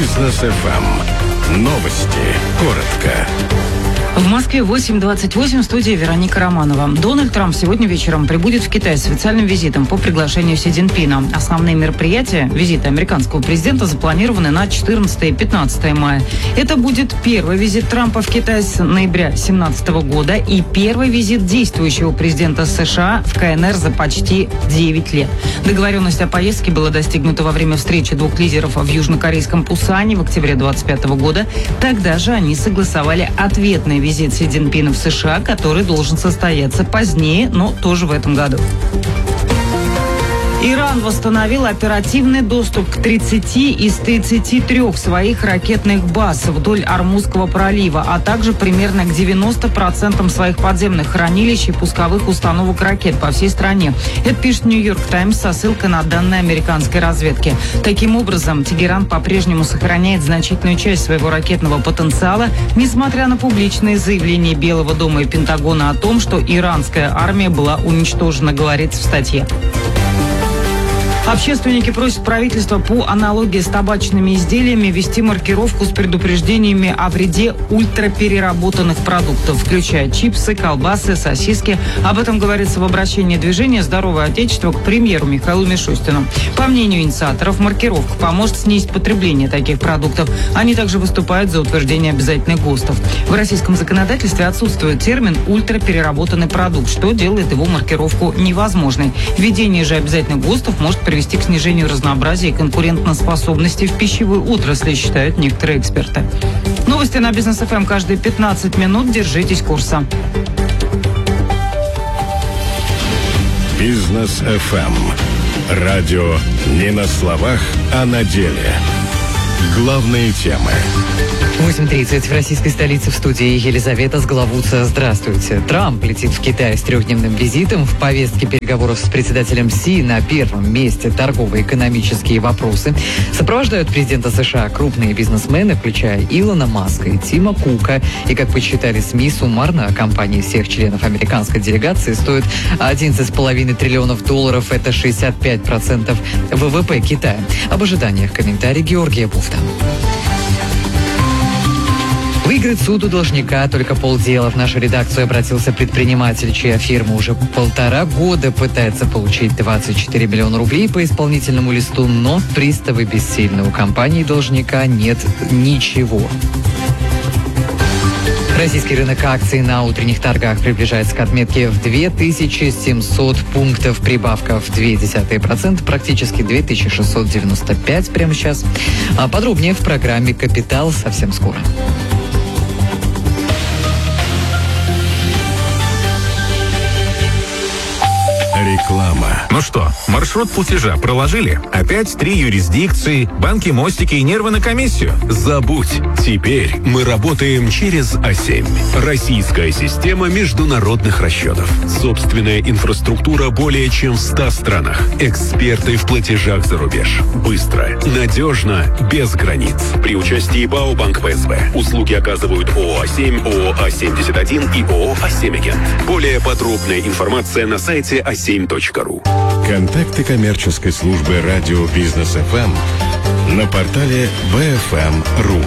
Бизнес ФМ. Новости. Коротко. В Москве 8:28, в студии Вероника Романова. Дональд Трамп сегодня вечером прибудет в Китай с официальным визитом по приглашению Си Цзиньпина. Основные мероприятия визита американского президента запланированы на 14 и 15 мая. Это будет первый визит Трампа в Китай с ноября 2017 года и первый визит действующего президента США в КНР за почти 9 лет. Договоренность о поездке была достигнута во время встречи двух лидеров в южнокорейском Пусане в октябре 2025 года. Тогда же они согласовали ответный визит Си Цзиньпина в США, который должен состояться позднее, но тоже в этом году. Иран восстановил оперативный доступ к 30 из 33 своих ракетных баз вдоль Ормузского пролива, а также примерно к 90% своих подземных хранилищ и пусковых установок ракет по всей стране. Это пишет Нью-Йорк Таймс со ссылкой на данные американской разведки. Таким образом, Тегеран по-прежнему сохраняет значительную часть своего ракетного потенциала, несмотря на публичные заявления Белого дома и Пентагона о том, что иранская армия была уничтожена, говорится в статье. Общественники просят правительства по аналогии с табачными изделиями ввести маркировку с предупреждениями о вреде ультрапереработанных продуктов, включая чипсы, колбасы, сосиски. Об этом говорится в обращении движения «Здоровое Отечество» к премьеру Михаилу Мишустину. По мнению инициаторов, маркировка поможет снизить потребление таких продуктов. Они также выступают за утверждение обязательных ГОСТов. В российском законодательстве отсутствует термин «ультрапереработанный продукт», что делает его маркировку невозможной. Введение же обязательных ГОСТов может привести к снижению разнообразия и конкурентоспособности в пищевой отрасли, считают некоторые эксперты. Новости на Бизнес ФМ каждые 15 минут. Держитесь курса. Бизнес ФМ. Радио не на словах, а на деле. Главные темы. 8:30 в российской столице, в студии Елизавета Сглавуца. Здравствуйте. Трамп летит в Китай с трехдневным визитом. В повестке переговоров с председателем Си на первом месте торгово-экономические вопросы. Сопровождают президента США крупные бизнесмены, включая Илона Маска и Тима Кука. И, как подсчитали СМИ, суммарно компании всех членов американской делегации стоят $11,5 триллионов. Это 65% ВВП Китая. Об ожиданиях комментарий Георгия Буфта. Выиграть суд у должника только полдела. В нашу редакцию обратился предприниматель, чья фирма уже 1,5 года пытается получить 24 миллиона рублей по исполнительному листу, но приставы бессильны. У компании должника нет ничего. Российский рынок акций на утренних торгах приближается к отметке в 2700 пунктов. Прибавка в 0,2%, практически 2695 прямо сейчас. А подробнее в программе «Капитал» совсем скоро. Реклама. Ну что, маршрут платежа проложили? Опять 3 юрисдикции, банки, мостики и нервы на комиссию? Забудь. Теперь мы работаем через А7. Российская система международных расчетов. Собственная инфраструктура более чем в 100 странах. Эксперты в платежах за рубеж. Быстро, надежно, без границ. При участии БАО Банк ПСБ. Услуги оказывают ООО А7, ООО А71 и ООО А7-Агент. Более подробная информация на сайте a7.ru. Контакты коммерческой службы радио Бизнес ФМ на портале bfm.ru.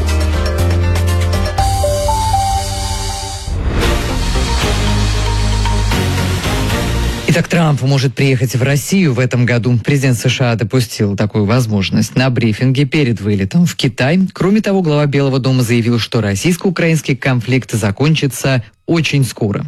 Итак, Трамп может приехать в Россию в этом году. Президент США допустил такую возможность на брифинге перед вылетом в Китай. Кроме того, глава Белого дома заявил, что российско-украинский конфликт закончится очень скоро.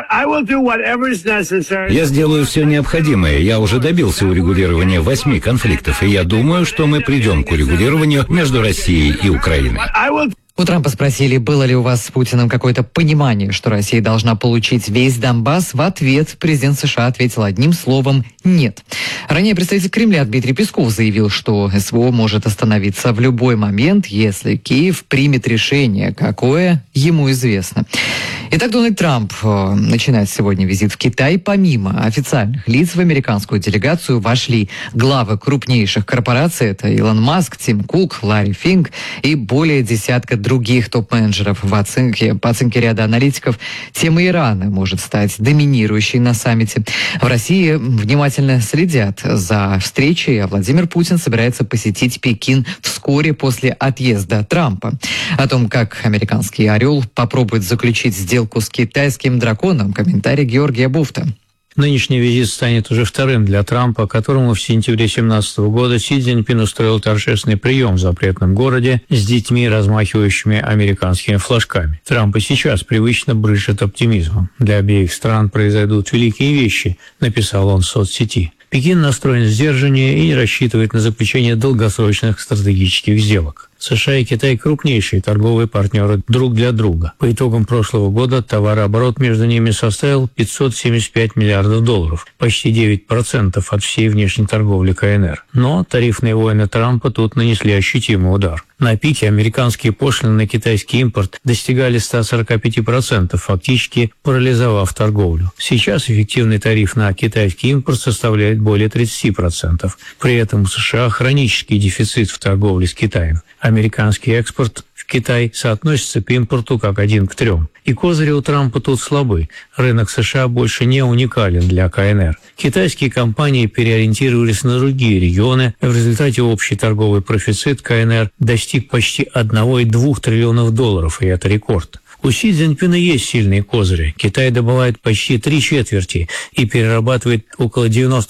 Я сделаю все необходимое. Я уже добился урегулирования 8 конфликтов, и я думаю, что мы придем к урегулированию между Россией и Украиной. У Трампа спросили, было ли у вас с Путиным какое-то понимание, что Россия должна получить весь Донбасс. В ответ президент США ответил одним словом «нет». Ранее представитель Кремля Дмитрий Песков заявил, что СВО может остановиться в любой момент, если Киев примет решение, какое ему известно. Итак, Дональд Трамп начинает сегодня визит в Китай. Помимо официальных лиц в американскую делегацию вошли главы крупнейших корпораций. Это Илон Маск, Тим Кук, Ларри Финк и более десятка других топ-менеджеров. По оценке ряда аналитиков, тема Ирана может стать доминирующей на саммите. В России внимательно следят за встречей, а Владимир Путин собирается посетить Пекин вскоре после отъезда Трампа. О том, как американский «Орел» попробует заключить сделку с китайским драконом, комментарий Георгия Буфта. Нынешний визит станет уже вторым для Трампа, которому в сентябре 2017 года Си Цзиньпин устроил торжественный прием в запретном городе с детьми, размахивающими американскими флажками. Трамп и сейчас привычно брызжет оптимизмом. Для обеих стран произойдут великие вещи, написал он в соцсети. Пекин настроен сдержаннее и не рассчитывает на заключение долгосрочных стратегических сделок. США и Китай – крупнейшие торговые партнеры друг для друга. По итогам прошлого года товарооборот между ними составил $575 миллиардов, почти 9% от всей внешней торговли КНР. Но тарифные войны Трампа тут нанесли ощутимый удар. На пике американские пошлины на китайский импорт достигали 145%, фактически парализовав торговлю. Сейчас эффективный тариф на китайский импорт составляет более 30%. При этом у США хронический дефицит в торговле с Китаем. Американский экспорт в Китай соотносится к импорту как 1 к 3. И козыри у Трампа тут слабы. Рынок США больше не уникален для КНР. Китайские компании переориентировались на другие регионы. В результате общий торговый профицит КНР достиг почти $1,2 триллиона, и это рекорд. У Си Цзиньпина есть сильные козыри. Китай добывает почти 3/4 и перерабатывает около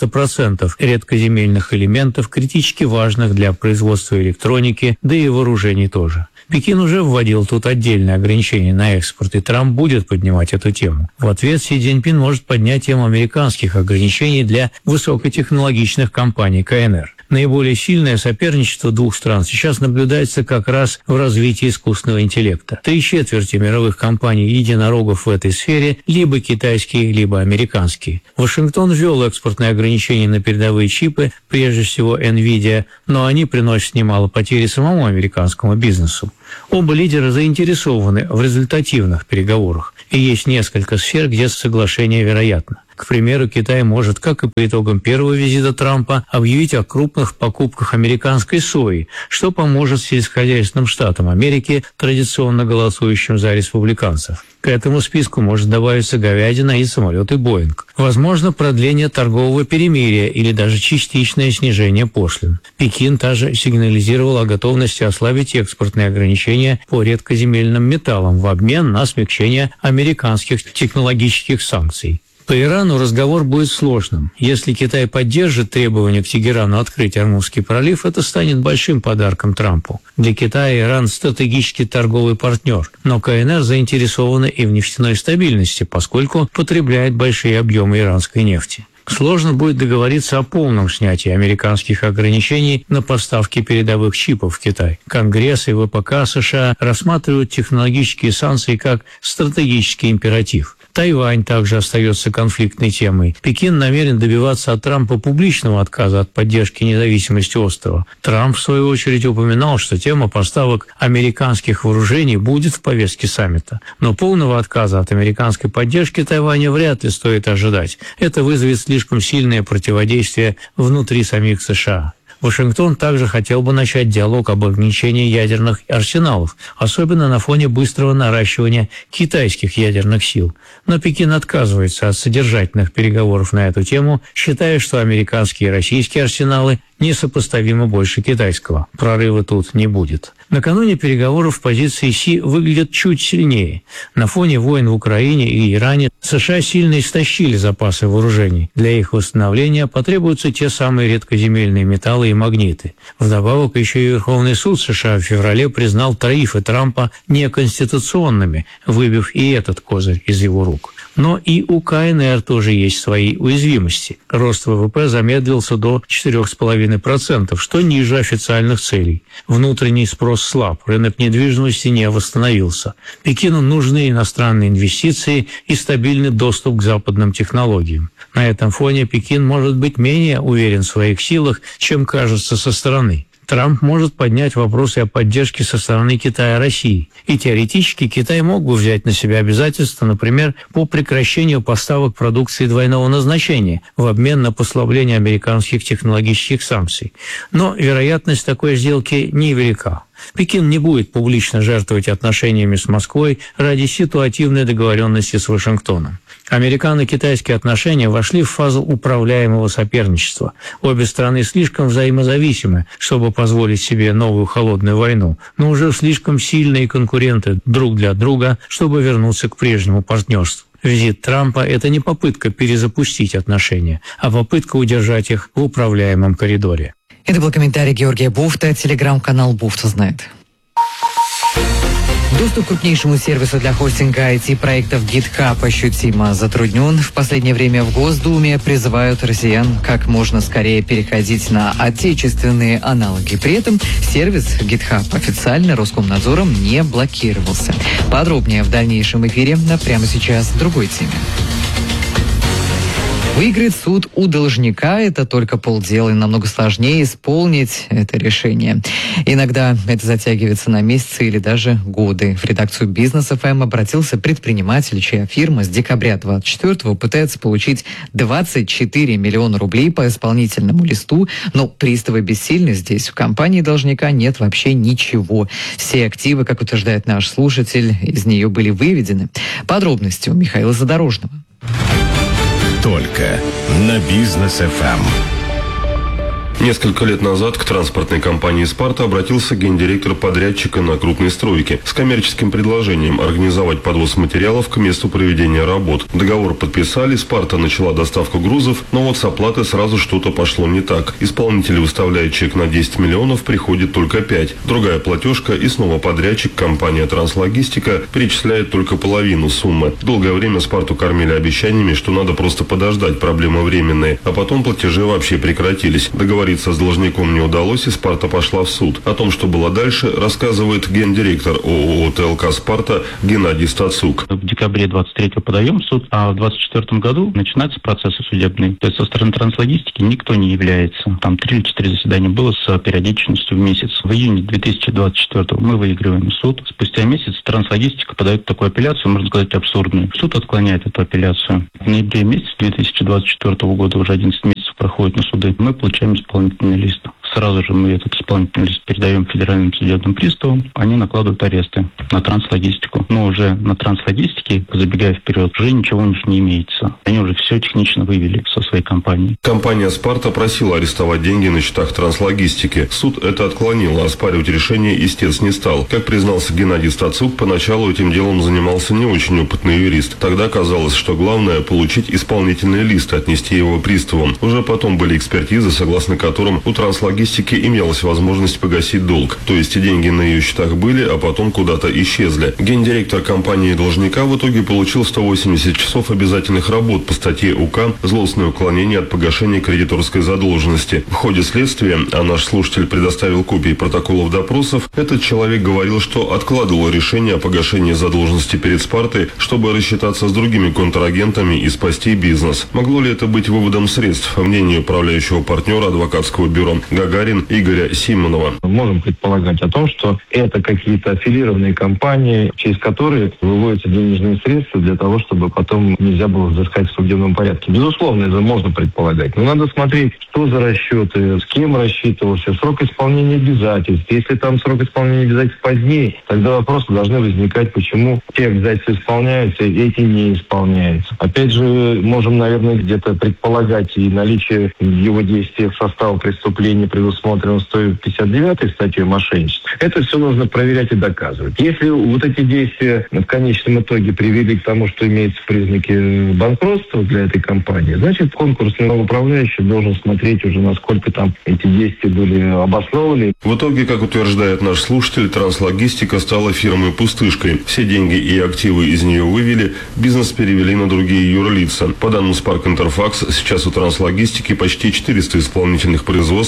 90% редкоземельных элементов, критически важных для производства электроники, да и вооружений тоже. Пекин уже вводил тут отдельные ограничения на экспорт, и Трамп будет поднимать эту тему. В ответ Си Цзиньпин может поднять тему американских ограничений для высокотехнологичных компаний КНР. Наиболее сильное соперничество двух стран сейчас наблюдается как раз в развитии искусственного интеллекта. 3/4 мировых компаний-единорогов в этой сфере либо китайские, либо американские. Вашингтон ввел экспортные ограничения на передовые чипы, прежде всего NVIDIA, но они приносят немало потерь самому американскому бизнесу. Оба лидера заинтересованы в результативных переговорах, и есть несколько сфер, где соглашение вероятно. К примеру, Китай может, как и по итогам первого визита Трампа, объявить о крупных покупках американской сои, что поможет сельскохозяйственным штатам Америки, традиционно голосующим за республиканцев. К этому списку может добавиться говядина и самолеты «Боинг». Возможно, продление торгового перемирия или даже частичное снижение пошлин. Пекин также сигнализировал о готовности ослабить экспортные ограничения по редкоземельным металлам в обмен на смягчение американских технологических санкций. По Ирану разговор будет сложным. Если Китай поддержит требования к Тегерану открыть Ормузский пролив, это станет большим подарком Трампу. Для Китая Иран – стратегический торговый партнер, но КНР заинтересована и в нефтяной стабильности, поскольку потребляет большие объемы иранской нефти. Сложно будет договориться о полном снятии американских ограничений на поставки передовых чипов в Китай. Конгресс и ВПК США рассматривают технологические санкции как стратегический императив. Тайвань также остается конфликтной темой. Пекин намерен добиваться от Трампа публичного отказа от поддержки независимости острова. Трамп, в свою очередь, упоминал, что тема поставок американских вооружений будет в повестке саммита. Но полного отказа от американской поддержки Тайваня вряд ли стоит ожидать. Это вызовет слишком сильное противодействие внутри самих США. Вашингтон также хотел бы начать диалог об ограничении ядерных арсеналов, особенно на фоне быстрого наращивания китайских ядерных сил. Но Пекин отказывается от содержательных переговоров на эту тему, считая, что американские и российские арсеналы несопоставимо больше китайского. Прорыва тут не будет. Накануне переговоров позиции Си выглядят чуть сильнее. На фоне войн в Украине и Иране США сильно истощили запасы вооружений. Для их восстановления потребуются те самые редкоземельные металлы и магниты. Вдобавок еще и Верховный суд США в феврале признал тарифы Трампа неконституционными, выбив и этот козырь из его рук. Но и у КНР тоже есть свои уязвимости. Рост ВВП замедлился до 4,5%, что ниже официальных целей. Внутренний спрос слаб, рынок недвижимости не восстановился. Пекину нужны иностранные инвестиции и стабильный доступ к западным технологиям. На этом фоне Пекин может быть менее уверен в своих силах, чем кажется со стороны. Трамп может поднять вопросы о поддержке со стороны Китая России. И теоретически Китай мог бы взять на себя обязательства, например, по прекращению поставок продукции двойного назначения в обмен на послабление американских технологических санкций. Но вероятность такой сделки невелика. Пекин не будет публично жертвовать отношениями с Москвой ради ситуативной договоренности с Вашингтоном. Американо-китайские отношения вошли в фазу управляемого соперничества. Обе страны слишком взаимозависимы, чтобы позволить себе новую холодную войну, но уже слишком сильные конкуренты друг для друга, чтобы вернуться к прежнему партнерству. Визит Трампа – это не попытка перезапустить отношения, а попытка удержать их в управляемом коридоре. Это был комментарий Георгия Буфта, телеграм-канал «Буфта знает». Доступ к крупнейшему сервису для хостинга IT-проектов GitHub ощутимо затруднен. В последнее время в Госдуме призывают россиян как можно скорее переходить на отечественные аналоги. При этом сервис GitHub официально Роскомнадзором не блокировался. Подробнее в дальнейшем эфире, а прямо сейчас в другой теме. Выиграть суд у должника – это только полдела, и намного сложнее исполнить это решение. Иногда это затягивается на месяцы или даже годы. В редакцию «Бизнес ФМ» обратился предприниматель, чья фирма с декабря 24-го пытается получить 24 миллиона рублей по исполнительному листу, но приставы бессильны здесь. В компании должника нет вообще ничего. Все активы, как утверждает наш слушатель, из нее были выведены. Подробности у Михаила Задорожного. Только на Бизнес ФМ. Несколько лет назад к транспортной компании «Спарта» обратился гендиректор подрядчика на крупной стройке с коммерческим предложением организовать подвоз материалов к месту проведения работ. Договор подписали, «Спарта» начала доставку грузов, но вот с оплатой сразу что-то пошло не так. Исполнитель выставляет чек на 10 миллионов, приходит только 5. Другая платежка, и снова подрядчик, компания «Транслогистика», перечисляет только половину суммы. Долгое время «Спарту» кормили обещаниями, что надо просто подождать, проблемы временные, а потом платежи вообще прекратились. Договориться с должником не удалось, и «Спарта» пошла в суд. О том, что было дальше, рассказывает гендиректор ООО «ТЛК Спарта» Геннадий Стацук. В декабре 23-го подаем в суд, а в 24-м году начинаются процессы судебные. То есть со стороны транслогистики никто не является. Там 3 или 4 заседания было с периодичностью в месяц. В июне 2024-го мы выигрываем суд. Спустя месяц транслогистика подает такую апелляцию, можно сказать, абсурдную. Суд отклоняет эту апелляцию. В ноябре месяце 2024 года, уже 11 месяцев проходит на суды, мы получаем исполнительный лист. Сразу же мы этот исполнительный лист передаем федеральным судебным приставам, они накладывают аресты на транслогистику. Но уже на транслогистике, забегая вперед, уже ничего у них не имеется. Они уже все технично вывели со своей компании. Компания «Спарта» просила арестовать деньги на счетах транслогистики. Суд это отклонил, а оспаривать решение истец не стал. Как признался Геннадий Стацук, поначалу этим делом занимался не очень опытный юрист. Тогда казалось, что главное – получить исполнительный лист и отнести его приставам. Уже потом были экспертизы, согласно которым у транслогистики имелась возможность погасить долг. То есть деньги на ее счетах были, а потом куда-то исчезли. Гендиректор компании должника в итоге получил 180 часов обязательных работ по статье УК «Злостное уклонение от погашения кредиторской задолженности». В ходе следствия, а наш слушатель предоставил копии протоколов допросов, этот человек говорил, что откладывал решение о погашении задолженности перед «Спартой», чтобы рассчитаться с другими контрагентами и спасти бизнес. Могло ли это быть выводом средств? По мнению управляющего партнера адвокатского бюро «Гагарин» Игоря Симонова. Можем предполагать о том, что это какие-то аффилированные компании, через которые выводятся денежные средства для того, чтобы потом нельзя было взыскать в судебном порядке. Безусловно, это можно предполагать. Но надо смотреть, что за расчеты, с кем рассчитывался, срок исполнения обязательств. Если там срок исполнения обязательств позднее, тогда вопросы должны возникать, почему те обязательства исполняются, эти не исполняются. Опять же, можем, наверное, где-то предполагать и наличие в его действиях состава преступления, предусмотренного 159-й статьей мошенничества. Это все нужно проверять и доказывать. Если вот эти действия в конечном итоге привели к тому, что имеются признаки банкротства для этой компании, значит, конкурсный управляющий должен смотреть уже, насколько там эти действия были обоснованы. В итоге, как утверждает наш слушатель, транслогистика стала фирмой-пустышкой. Все деньги и активы из нее вывели, бизнес перевели на другие юрлица. По данным Spark Interfax, сейчас у транслогистики почти 400 исполнительных производств на 150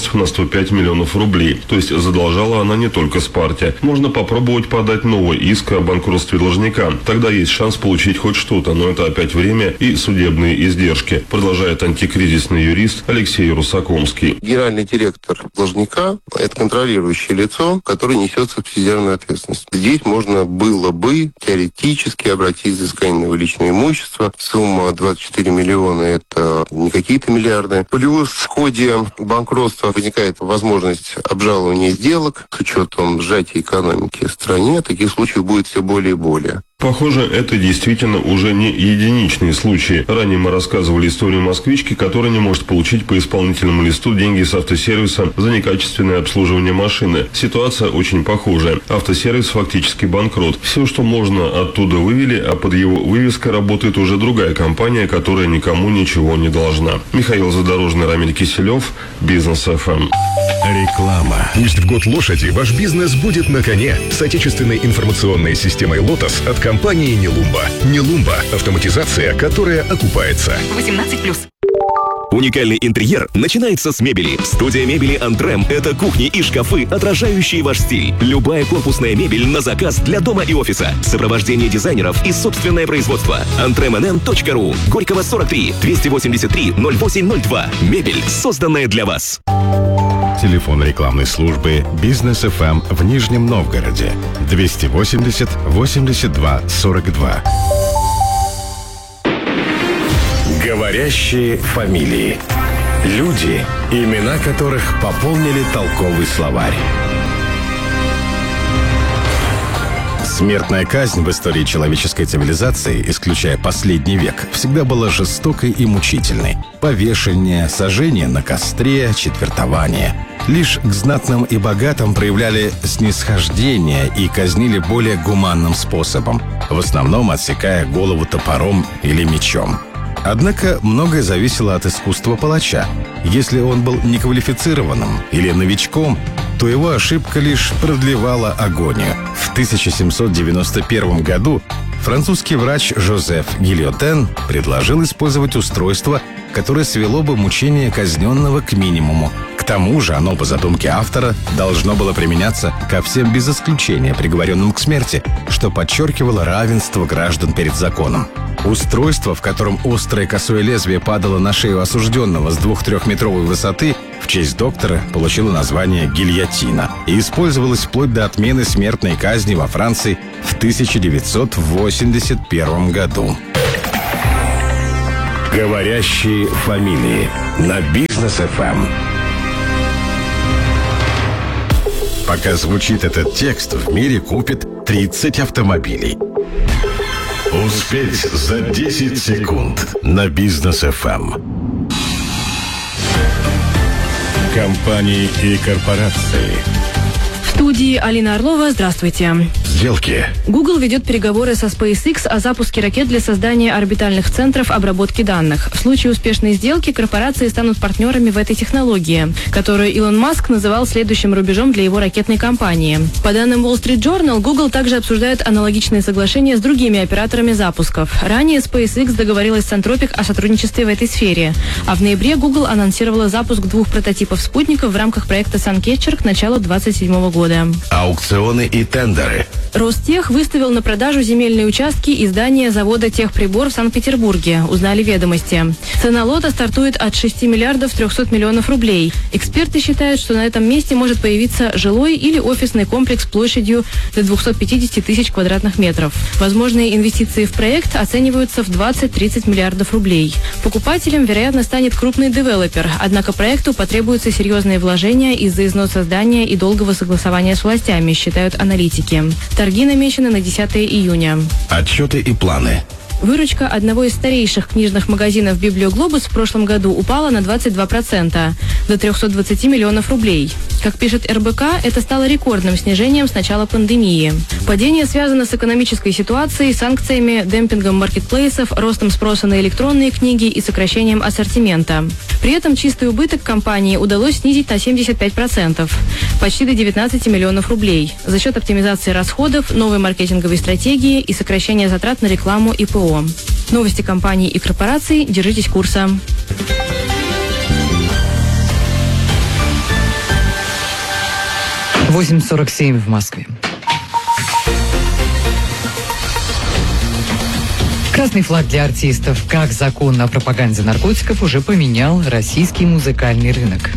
105 миллионов рублей. То есть задолжала она не только Спарте. Можно попробовать подать новый иск о банкротстве должника. Тогда есть шанс получить хоть что-то, но это опять время и судебные издержки, продолжает антикризисный юрист Алексей Русакомский. Генеральный директор должника – это контролирующее лицо, которое несет субсидиарную ответственность. Здесь можно было бы теоретически обратиться за взыскание на личное имущество. Сумма 24 миллиона – это не какие-то миллиарды. Плюс в ходе банкротства возникает возможность обжалования сделок. С учетом сжатия экономики в стране таких случаев будет все более и более. Похоже, это действительно уже не единичные случаи. Ранее мы рассказывали историю москвички, которая не может получить по исполнительному листу деньги с автосервиса за некачественное обслуживание машины. Ситуация очень похожая. Автосервис фактически банкрот. Все, что можно, оттуда вывели, а под его вывеской работает уже другая компания, которая никому ничего не должна. Михаил Задорожный, Рамиль Киселев, Бизнес ФМ. Реклама. Пусть в год лошади ваш бизнес будет на коне с отечественной информационной системой «Лотос» от компании «Нелумба». «Нелумба» – автоматизация, которая окупается. 18+. Уникальный интерьер начинается с мебели. Студия мебели «Антрем» — это кухни и шкафы, отражающие ваш стиль. Любая корпусная мебель на заказ для дома и офиса. Сопровождение дизайнеров и собственное производство. antremnn.ru. Горького 43 283 0802. Мебель, созданная для вас. Телефон рекламной службы «Бизнес ФМ» в Нижнем Новгороде 280 82 42. Говорящие фамилии. Люди, имена которых пополнили толковый словарь. Смертная казнь в истории человеческой цивилизации, исключая последний век, всегда была жестокой и мучительной. Повешение, сожжение на костре, четвертование. Лишь к знатным и богатым проявляли снисхождение и казнили более гуманным способом, в основном отсекая голову топором или мечом. Однако многое зависело от искусства палача. Если он был неквалифицированным или новичком, то его ошибка лишь продлевала агонию. В 1791 году французский врач Жозеф Гильотен предложил использовать устройство, которое свело бы мучение казненного к минимуму. К тому же оно, по задумке автора, должно было применяться ко всем без исключения приговоренным к смерти, что подчеркивало равенство граждан перед законом. Устройство, в котором острое косое лезвие падало на шею осужденного с 2-3-метровой высоты, в честь доктора получило название гильотина и использовалось вплоть до отмены смертной казни во Франции в 1981 году. Говорящие фамилии на Бизнес ФМ. Пока звучит этот текст, в мире купит 30 автомобилей. Успеть за 10 секунд на Бизнес ФМ. Компании и корпорации. В студии Алина Орлова. Здравствуйте. Сделки. Google ведет переговоры со SpaceX о запуске ракет для создания орбитальных центров обработки данных. В случае успешной сделки корпорации станут партнерами в этой технологии, которую Илон Маск называл следующим рубежом для его ракетной компании. По данным Wall Street Journal, Google также обсуждает аналогичные соглашения с другими операторами запусков. Ранее SpaceX договорилась с Anthropic о сотрудничестве в этой сфере. А в ноябре Google анонсировала запуск 2 прототипов спутников в рамках проекта SunCatcher к началу 2027 года. Аукционы и тендеры. Ростех выставил на продажу земельные участки и здания завода «Техприбор» в Санкт-Петербурге, узнали «Ведомости». Цена лота стартует от 6 миллиардов 300 миллионов рублей. Эксперты считают, что на этом месте может появиться жилой или офисный комплекс площадью до 250 тысяч квадратных метров. Возможные инвестиции в проект оцениваются в 20-30 миллиардов рублей. Покупателем, вероятно, станет крупный девелопер, однако проекту потребуются серьезные вложения из-за износа здания и долгого согласования с властями, считают аналитики. Торги намечены на 10 июня. Отчеты и планы. Выручка одного из старейших книжных магазинов «Библиоглобус» в прошлом году упала на 22%, до 320 миллионов рублей. Как пишет РБК, это стало рекордным снижением с начала пандемии. Падение связано с экономической ситуацией, санкциями, демпингом маркетплейсов, ростом спроса на электронные книги и сокращением ассортимента. При этом чистый убыток компании удалось снизить на 75%, почти до 19 миллионов рублей, за счет оптимизации расходов, новой маркетинговой стратегии и сокращения затрат на рекламу и ПО. Новости компаний и корпораций. Держитесь курса. 8:47 в Москве. Красный флаг для артистов. Как закон о пропаганде наркотиков уже поменял российский музыкальный рынок.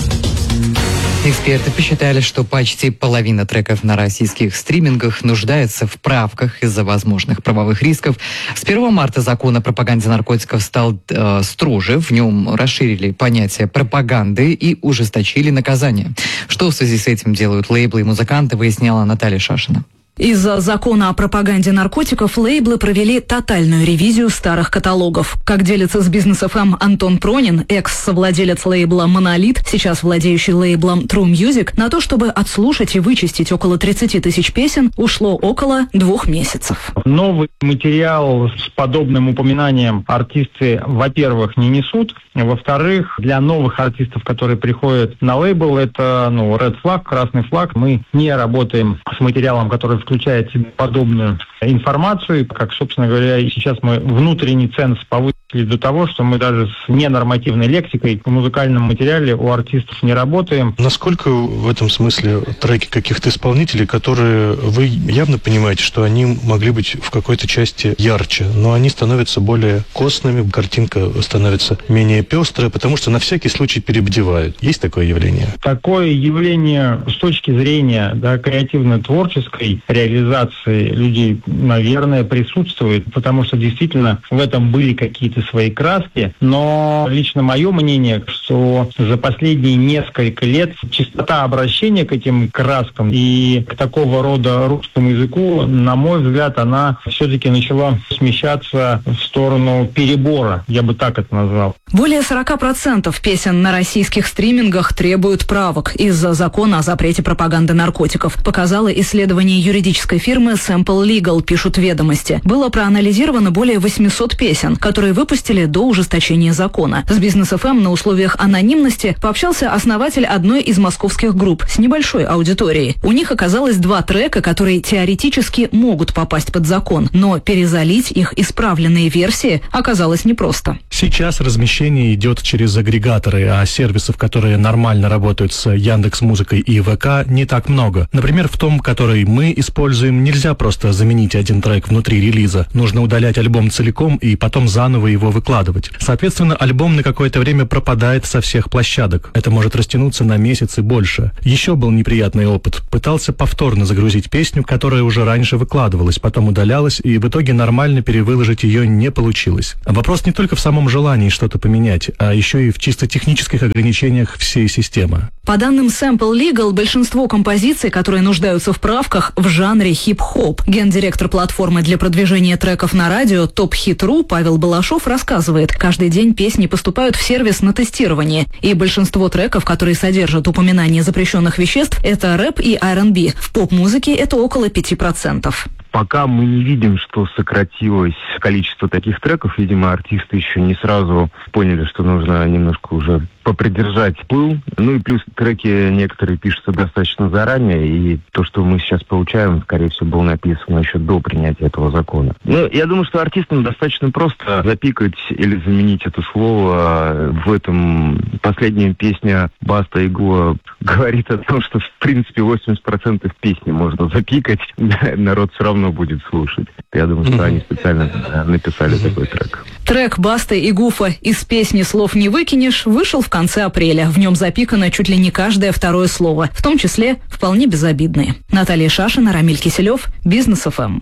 Эксперты посчитали, что почти половина треков на российских стримингах нуждается в правках из-за возможных правовых рисков. С 1 марта закон о пропаганде наркотиков стал строже. В нем расширили понятие пропаганды и ужесточили наказание. Что в связи с этим делают лейблы и музыканты, выясняла Наталья Шашина. Из-за закона о пропаганде наркотиков лейблы провели тотальную ревизию старых каталогов. Как делится с Бизнес ФМ Антон Пронин, экс-совладелец лейбла «Монолит», сейчас владеющий лейблом True Music, на то, чтобы отслушать и вычистить около 30 тысяч песен, ушло около 2 месяцев. Новый материал с подобным упоминанием артисты, во-первых, не несут. Во-вторых, для новых артистов, которые приходят на лейбл, это red flag, красный флаг. Мы не работаем с материалом, который включает в себя подобную информацию. Как, собственно говоря, и сейчас мы внутренний ценз повысили до того, что мы даже с ненормативной лексикой в музыкальном материале у артистов не работаем. Насколько в этом смысле треки каких-то исполнителей, которые вы явно понимаете, что они могли быть в какой-то части ярче, но они становятся более костными, картинка становится менее пестрая, потому что на всякий случай перебдевают. Есть такое явление? Такое явление с точки зрения креативно-творческой реализации людей, наверное, присутствует, потому что действительно в этом были какие-то свои краски, но лично мое мнение, что за последние несколько лет частота обращения к этим краскам и к такого рода русскому языку, на мой взгляд, она все-таки начала смещаться в сторону перебора, я бы так это назвал. Более 40% песен на российских стримингах требуют правок из-за закона о запрете пропаганды наркотиков, показало исследование юридической фирмы Sample Legal, пишут «Ведомости». Было проанализировано более 800 песен, которые выпустили до ужесточения закона. С Бизнес ФМ на условиях анонимности пообщался основатель одной из московских групп с небольшой аудиторией. У них оказалось 2 трека, которые теоретически могут попасть под закон, но перезалить их исправленные версии оказалось непросто. Сейчас размещение идет через агрегаторы, а сервисов, которые нормально работают с Яндекс.Музыкой и ВК, не так много. Например, в том, который мы используем, нельзя просто заменить один трек внутри релиза. Нужно удалять альбом целиком и потом заново его выкладывать. Соответственно, альбом на какое-то время пропадает со всех площадок. Это может растянуться на месяц и больше. Еще был неприятный опыт. Пытался повторно загрузить песню, которая уже раньше выкладывалась, потом удалялась, и в итоге нормально перевыложить ее не получилось. Вопрос не только в самом желании что-то поменять, а еще и в чисто технических ограничениях всей системы. По данным Sample Legal, большинство композиций, которые нуждаются в правках, в жанре хип-хоп. Гендиректор платформы для продвижения треков на радио Top Hit.ru Павел Балашов рассказывает, каждый день песни поступают в сервис на тестирование, и большинство треков, которые содержат упоминание запрещенных веществ, это рэп и R&B. В поп-музыке это около 5%. Пока мы не видим, что сократилось количество таких треков, видимо, артисты еще не сразу поняли, что нужно немножко уже попридержать пыл. Ну и плюс треки некоторые пишутся достаточно заранее, и то, что мы сейчас получаем, скорее всего, было написано еще до принятия этого закона. Ну, я думаю, что артистам достаточно просто запикать или заменить это слово. В этом последняя песня Баста и Гуа говорит о том, что, в принципе, 80% песни можно запикать, народ все равно будет слушать. Я думаю, что они специально написали такой трек. Трек Басты и Гуфа «Из песни слов не выкинешь» вышел в конце апреля. В нем запикано чуть ли не каждое второе слово, в том числе вполне безобидные. Наталья Шашина, Рамиль Киселев, Бизнес ФМ.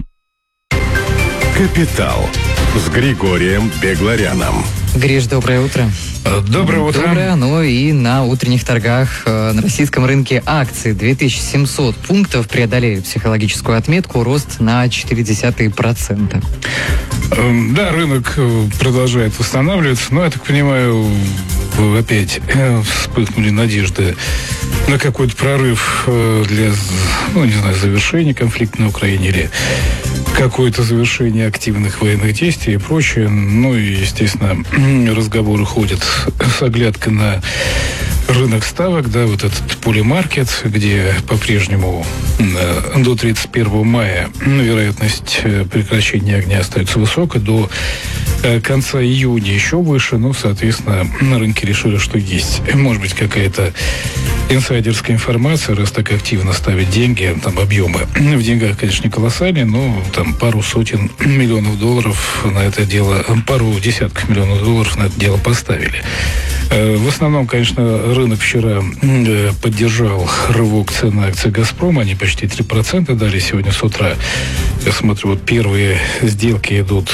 Капитал с Григорием Бегларяном. Гриш, доброе утро. Доброе утро. Доброе. Ну и на утренних торгах на российском рынке акций 2700 пунктов преодолели психологическую отметку, рост на 0,4%. Да, рынок продолжает восстанавливаться, но, я так понимаю, опять вспыхнули надежды на какой-то прорыв для, завершения конфликта на Украине или какое-то завершение активных военных действий и прочее. Ну и, естественно, разговоры ходят с оглядкой на рынок ставок, да, вот этот полимаркет, где по-прежнему до 31 мая вероятность прекращения огня остается высокой, до конца июня еще выше. Ну, соответственно, на рынке решили, что есть, может быть, какая-то инсайдерская информация, раз так активно ставят деньги, там объемы в деньгах, конечно, не колоссальные, но там пару сотен миллионов долларов на это дело, пару десятков миллионов долларов на это дело поставили. В основном, конечно, рынок вчера поддержал рывок цен на акции «Газпрома». Они почти 3% дали сегодня с утра. Я смотрю, вот первые сделки идут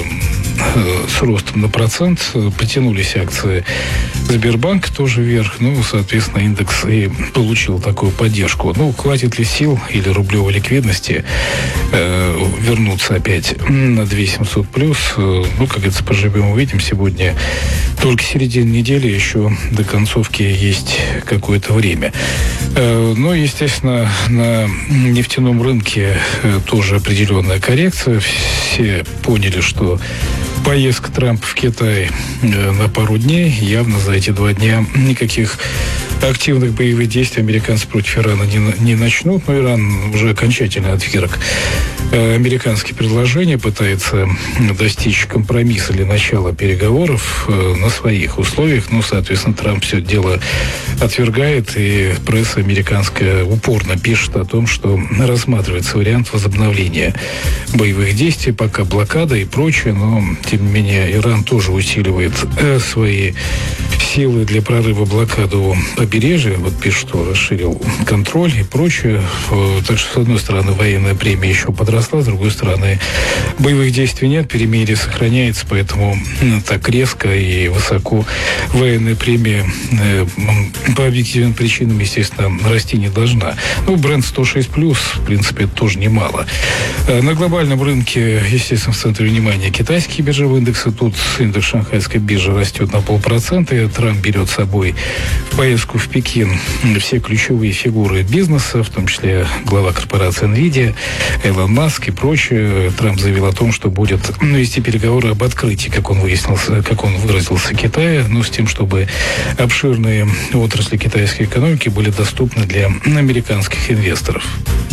с ростом на процент. Потянулись акции Сбербанка тоже вверх. Ну, соответственно, индекс и получил такую поддержку. Ну, хватит ли сил или рублевой ликвидности вернуться опять на 2700 плюс? Ну, как говорится, поживем, увидим. Сегодня только середина недели, еще до концовки есть какое-то время. Но, естественно, на нефтяном рынке тоже определенная коррекция. Все поняли, что поездка Трампа в Китай на пару дней, явно за эти 2 дня никаких активных боевых действий американцы против Ирана не начнут, но Иран уже окончательно отверг американские предложения, пытается достичь компромисса или начала переговоров на своих условиях. Ну, соответственно, Трамп все это дело отвергает, и пресса американская упорно пишет о том, что рассматривается вариант возобновления боевых действий, пока блокада и прочее, но, тем не менее, Иран тоже усиливает свои силы для прорыва блокады у побережья. Вот пишет, что расширил контроль и прочее. Так что, с одной стороны, военная премия еще подросла, с другой стороны, боевых действий нет, перемирие сохраняется, поэтому так резко и высоко военная премия по объективным причинам, естественно, расти не должна. Ну, бренд 106+, в принципе, это тоже немало. На глобальном рынке, естественно, в центре внимания китайские биржевые индексы. Тут индекс шанхайской биржи растет на 0,5%. Трамп берет с собой в поездку в Пекин все ключевые фигуры бизнеса, в том числе глава корпорации NVIDIA, Элон Маск и прочее. Трамп заявил о том, что будет вести переговоры об открытии, как он выразился, Китая, но с тем, чтобы обширные отрасли китайской экономики были доступны для американских инвесторов.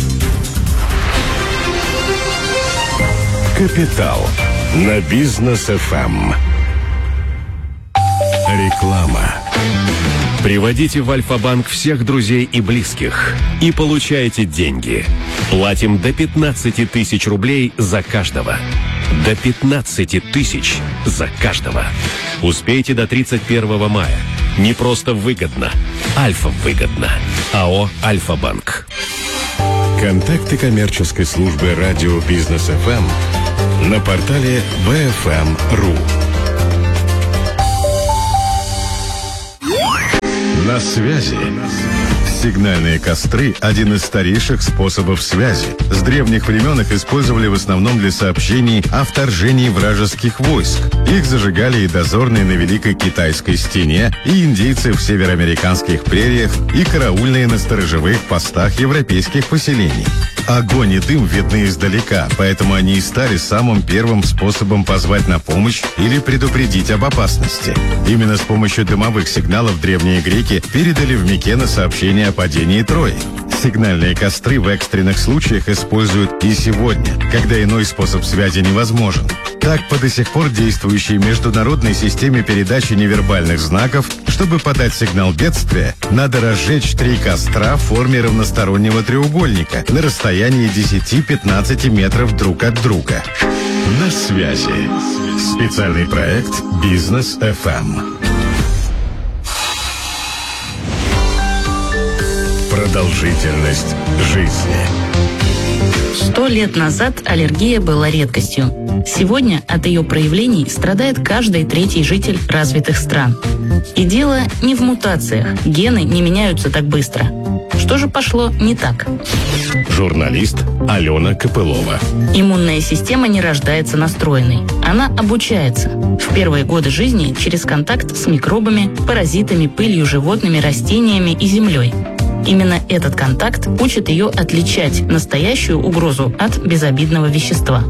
Капитал на Бизнес ФМ. Реклама. Приводите в Альфа-банк всех друзей и близких и получайте деньги. Платим до 15 тысяч рублей за каждого. До 15 тысяч за каждого. Успейте до 31 мая. Не просто выгодно. Альфа выгодно. АО «Альфа-банк». Контакты коммерческой службы радио Бизнес ФМ на портале bfm.ru. На связи. Сигнальные костры – один из старейших способов связи. С древних времен их использовали в основном для сообщений о вторжении вражеских войск. Их зажигали и дозорные на Великой Китайской стене, и индейцы в североамериканских прериях, и караульные на сторожевых постах европейских поселений. Огонь и дым видны издалека, поэтому они и стали самым первым способом позвать на помощь или предупредить об опасности. Именно с помощью дымовых сигналов древние греки передали в Микены сообщение о падении Трои. Сигнальные костры в экстренных случаях используют и сегодня, когда иной способ связи невозможен. Так, по до сих пор действующей международной системе передачи невербальных знаков, чтобы подать сигнал бедствия, надо разжечь 3 костра в форме равностороннего треугольника на расстоянии 10-15 метров друг от друга. На связи. Специальный проект «Бизнес ФМ». Продолжительность жизни. 100 лет назад аллергия была редкостью. Сегодня от ее проявлений страдает каждый 3-й житель развитых стран. И дело не в мутациях. Гены не меняются так быстро. Что же пошло не так? Журналист Алена Копылова. Иммунная система не рождается настроенной. Она обучается. В первые годы жизни через контакт с микробами, паразитами, пылью, животными, растениями и землей. Именно этот контакт учит ее отличать настоящую угрозу от безобидного вещества.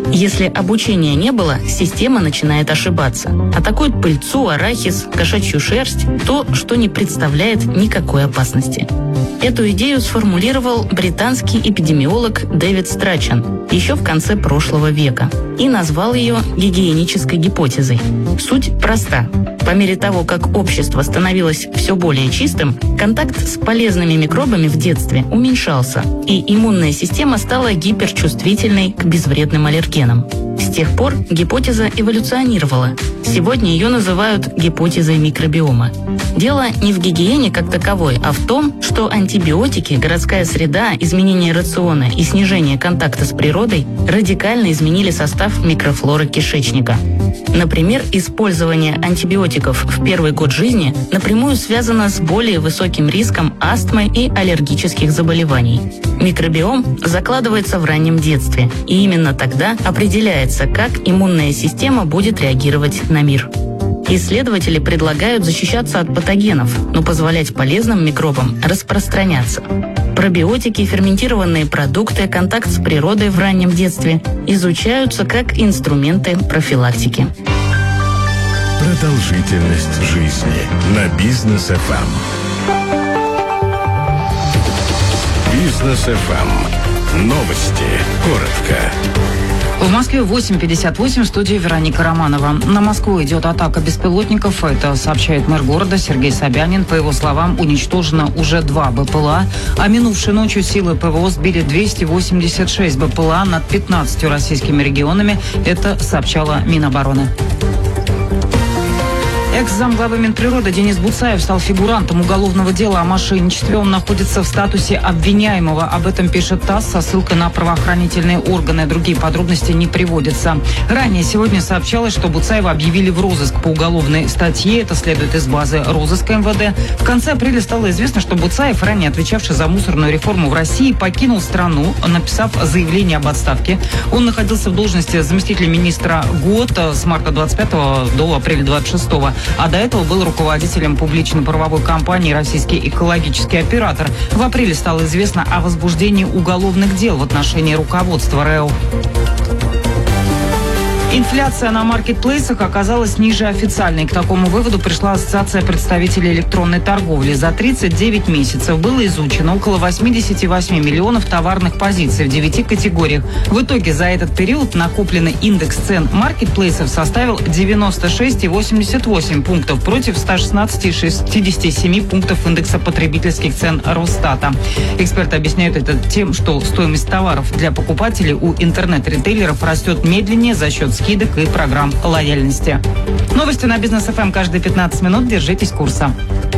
Если обучения не было, система начинает ошибаться. Атакует пыльцу, арахис, кошачью шерсть, то, что не представляет никакой опасности. Эту идею сформулировал британский эпидемиолог Дэвид Страчан еще в конце прошлого века и назвал ее гигиенической гипотезой. Суть проста. По мере того, как общество становилось все более чистым, контакт с полезными микробами в детстве уменьшался, и иммунная система стала гиперчувствительной к безвредным аллергенам. С тех пор гипотеза эволюционировала. Сегодня ее называют гипотезой микробиома. Дело не в гигиене как таковой, а в том, что антибиотики, городская среда, изменение рациона и снижение контакта с природой радикально изменили состав микрофлоры кишечника. Например, использование антибиотиков в первый год жизни напрямую связано с более высоким риском астмы и аллергических заболеваний. Микробиом закладывается в раннем детстве, и именно тогда определяется, как иммунная система будет реагировать на мир. Исследователи предлагают защищаться от патогенов, но позволять полезным микробам распространяться. Пробиотики, ферментированные продукты, контакт с природой в раннем детстве изучаются как инструменты профилактики. Продолжительность жизни на Бизнес ФМ. Бизнес ФМ. Новости. Коротко. В Москве 8:58, в студии Вероника Романова. На Москву идет атака беспилотников. Это сообщает мэр города Сергей Собянин. По его словам, уничтожено уже 2 БПЛА. А минувшей ночью силы ПВО сбили 286 БПЛА над 15 российскими регионами. Это сообщала Минобороны. Экс-замглавы Минприроды Денис Буцаев стал фигурантом уголовного дела о мошенничестве. Он находится в статусе обвиняемого. Об этом пишет ТАСС со ссылкой на правоохранительные органы. Другие подробности не приводятся. Ранее сегодня сообщалось, что Буцаева объявили в розыск по уголовной статье. Это следует из базы розыска МВД. В конце апреля стало известно, что Буцаев, ранее отвечавший за мусорную реформу в России, покинул страну, написав заявление об отставке. Он находился в должности заместителя министра год с марта 25 до апреля 26. А до этого был руководителем публично-правовой компании «Российский экологический оператор». В апреле стало известно о возбуждении уголовных дел в отношении руководства РЭО. Инфляция на маркетплейсах оказалась ниже официальной. К такому выводу пришла Ассоциация представителей электронной торговли. За 39 месяцев было изучено около 88 миллионов товарных позиций в 9 категориях. В итоге за этот период накопленный индекс цен маркетплейсов составил 96,88 пунктов против 116,67 пунктов индекса потребительских цен Росстата. Эксперты объясняют это тем, что стоимость товаров для покупателей у интернет-ритейлеров растет медленнее за счет скидок и программ лояльности. Новости на Бизнес ФМ каждые 15 минут. Держитесь курса.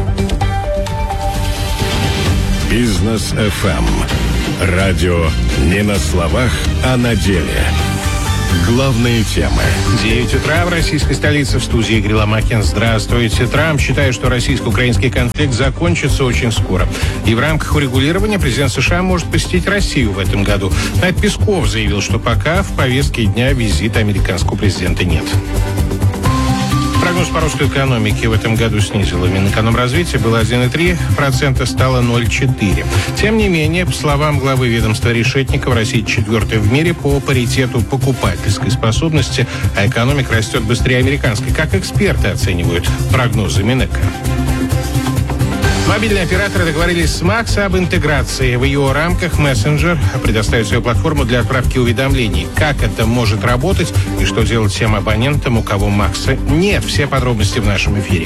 Бизнес ФМ. Радио не на словах, а на деле. Главные темы. 9 утра в российской столице, в студии Игорь Ломакин. Здравствуйте. Трамп считает, что российско-украинский конфликт закончится очень скоро. И в рамках урегулирования президент США может посетить Россию в этом году. А Песков заявил, что пока в повестке дня визита американского президента нет. Прогноз по росту экономики в этом году снизило Минэкономразвитие, было 1,3%, стало 0,4%. Тем не менее, по словам главы ведомства Решетникова, Россия 4-я в мире по паритету покупательской способности, а экономика растет быстрее американской. Как эксперты оценивают прогнозы Минэка? Мобильные операторы договорились с Макс об интеграции. В ее рамках мессенджер предоставит свою платформу для отправки уведомлений. Как это может работать и что делать тем абонентам, у кого Макса нет? Все подробности в нашем эфире.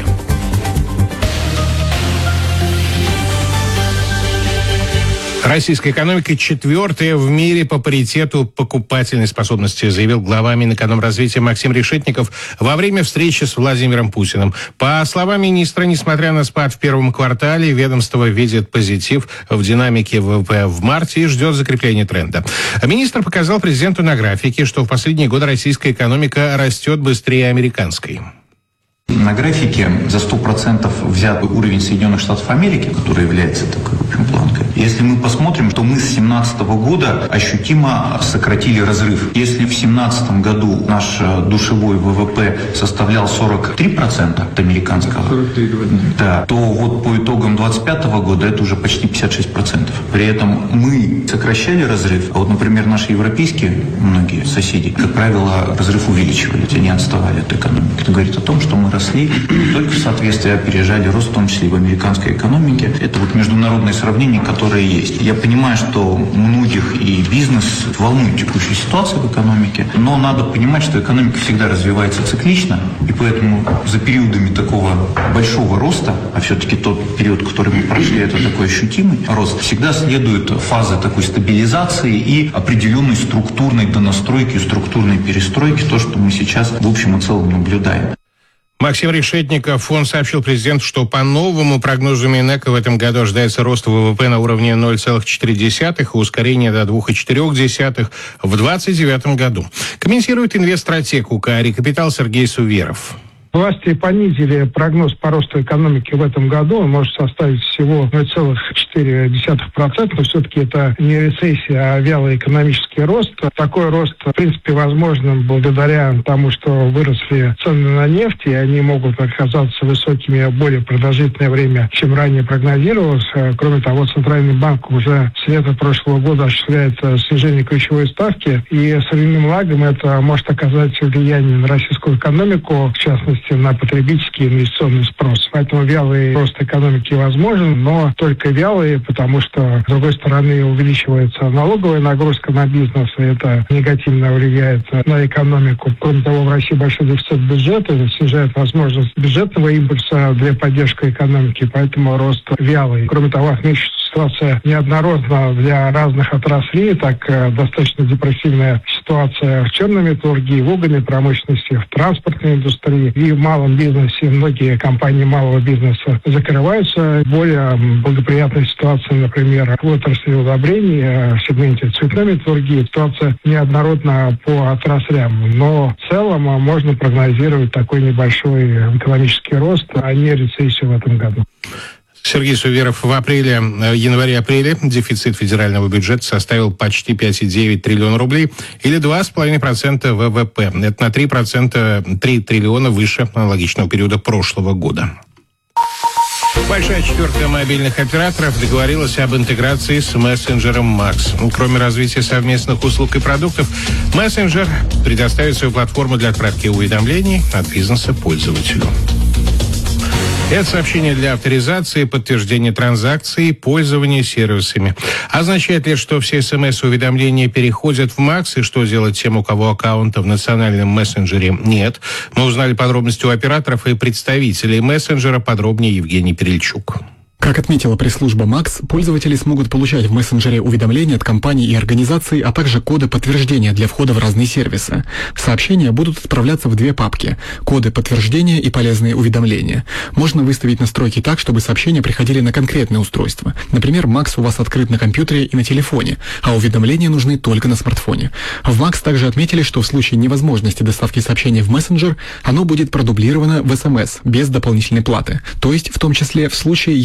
Российская экономика 4-я в мире по паритету покупательной способности, заявил глава Минэкономразвития Максим Решетников во время встречи с Владимиром Путиным. По словам министра, несмотря на спад в первом квартале, ведомство видит позитив в динамике ВВП в марте и ждет закрепления тренда. Министр показал президенту на графике, что в последние годы российская экономика растет быстрее американской. На графике за 100% взят уровень Соединенных Штатов Америки, который является такой, в общем, планкой. Если мы посмотрим, то мы с 2017 года ощутимо сократили разрыв. Если в 2017 году наш душевой ВВП составлял 43% от американского, 43, да, то вот по итогам 2025 года это уже почти 56%. При этом мы сокращали разрыв, а вот, например, наши европейские многие соседи, как правило, разрыв увеличивали, они отставали от экономики. Это говорит о том, что мы росли не только в соответствии, а опережали рост, в том числе и в американской экономике. Это вот международные сравнения, которые есть. Я понимаю, что многих и бизнес волнует текущая ситуация в экономике, но надо понимать, что экономика всегда развивается циклично, и поэтому за периодами такого большого роста, а все-таки тот период, который мы прошли, это такой ощутимый рост, всегда следует фазы такой стабилизации и определенной структурной донастройки, структурной перестройки, то, что мы сейчас в общем и целом наблюдаем. Максим Решетников, он сообщил президенту, что по новому прогнозу Минэка в этом году ожидается рост ВВП на уровне 0,4 и ускорение до 2,4 в 2029 году. Комментирует инвестстратег УК «Рекапитал» Сергей Суверов. Власти понизили прогноз по росту экономики в этом году. Он может составить всего 0,4%, но все-таки это не рецессия, а вялый экономический рост. Такой рост, в принципе, возможен благодаря тому, что выросли цены на нефть, и они могут оказаться высокими более продолжительное время, чем ранее прогнозировалось. Кроме того, Центральный банк уже с лета прошлого года осуществляет снижение ключевой ставки, и с временным лагом это может оказать влияние на российскую экономику, в частности, на потребительский инвестиционный спрос. Поэтому вялый рост экономики возможен, но только вялый, потому что, с другой стороны, увеличивается налоговая нагрузка на бизнес, и это негативно влияет на экономику. Кроме того, в России большой дефицит бюджета, снижает возможность бюджетного импульса для поддержки экономики, поэтому рост вялый. Кроме того, отмечу, ситуация неоднородна для разных отраслей, так достаточно депрессивная ситуация в черной металлургии, в угольной промышленности, в транспортной индустрии и в малом бизнесе. Многие компании малого бизнеса закрываются. Более благоприятная ситуация, например, в отрасли удобрений, в сегменте цветной металлургии. Ситуация неоднородна по отраслям, но в целом можно прогнозировать такой небольшой экономический рост, а не рецессию в этом году. Сергей Суверов. В январе-апреле дефицит федерального бюджета составил почти 5,9 триллиона рублей или 2,5% ВВП. Это на 3 триллиона выше аналогичного периода прошлого года. Большая четверка мобильных операторов договорилась об интеграции с мессенджером Max. Кроме развития совместных услуг и продуктов, мессенджер предоставит свою платформу для отправки уведомлений от бизнеса пользователю. Это сообщение для авторизации, подтверждения транзакций и пользования сервисами. Означает ли, что все СМС-уведомления переходят в МАКС, и что делать тем, у кого аккаунта в национальном мессенджере нет? Мы узнали подробности у операторов и представителей мессенджера. Подробнее Евгений Перельчук. Как отметила пресс-служба МАКС, пользователи смогут получать в мессенджере уведомления от компаний и организаций, а также коды подтверждения для входа в разные сервисы. Сообщения будут отправляться в две папки – коды подтверждения и полезные уведомления. Можно выставить настройки так, чтобы сообщения приходили на конкретное устройство. Например, МАКС у вас открыт на компьютере и на телефоне, а уведомления нужны только на смартфоне. В МАКС также отметили, что в случае невозможности доставки сообщений в мессенджер, оно будет продублировано в СМС без дополнительной платы. То есть, в том числе, в случае,